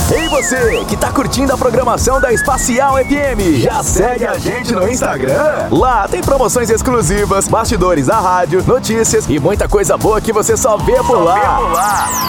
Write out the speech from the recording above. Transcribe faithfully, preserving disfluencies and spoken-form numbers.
Ei você, que tá curtindo a programação da Espacial F M, já segue a gente no Instagram? Lá tem promoções exclusivas, bastidores da rádio, notícias e muita coisa boa que você só vê por lá.